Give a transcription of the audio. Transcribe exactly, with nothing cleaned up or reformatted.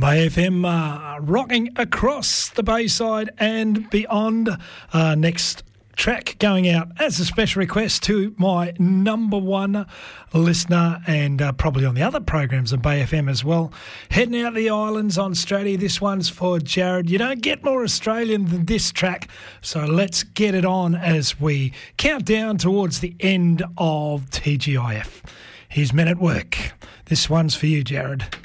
Bay F M uh, rocking across the Bayside and beyond. Uh, next track going out as a special request to my number one listener and uh, probably on the other programs of Bay F M as well. Heading out the islands on Australia. This one's for Jared. You don't get more Australian than this track, so let's get it on as we count down towards the end of T G I F. Here's Men at Work. This one's for you, Jared.